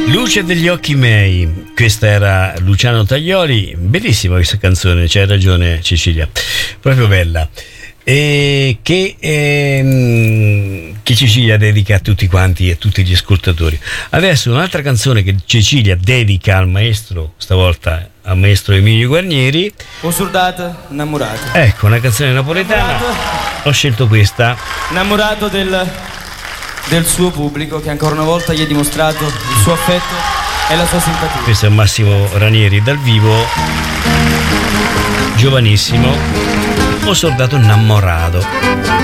Luce degli occhi miei, questa era Luciano Taglioli, bellissima questa canzone, c'hai ragione Cecilia, proprio bella, e che Cecilia dedica a tutti quanti e a tutti gli ascoltatori. Adesso un'altra canzone che Cecilia dedica al maestro, stavolta al maestro Emilio Guarnieri. Un soldato innamorato. Ecco, una canzone napoletana, ho scelto questa. Innamorato del suo pubblico, che ancora una volta gli ha dimostrato il suo affetto e la sua simpatia. Questo è Massimo Ranieri dal vivo, giovanissimo, un soldato innamorato.